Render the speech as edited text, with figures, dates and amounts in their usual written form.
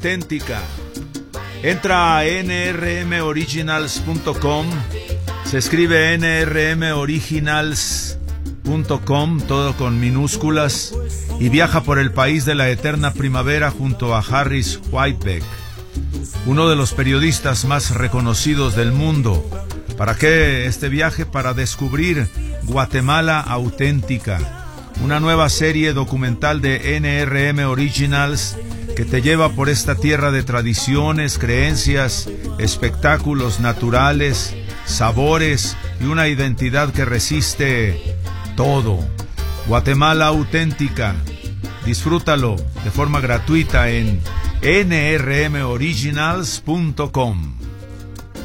auténtica. Entra a nrmoriginals.com, se escribe nrmoriginals.com, todo con minúsculas, y viaja por el país de la eterna primavera junto a Harris Whitebeck, uno de los periodistas más reconocidos del mundo. ¿Para qué este viaje? Para descubrir Guatemala auténtica, una nueva serie documental de NRM Originals que te lleva por esta tierra de tradiciones, creencias, espectáculos naturales, sabores y una identidad que resiste todo. Guatemala auténtica. Disfrútalo de forma gratuita en nrmoriginals.com.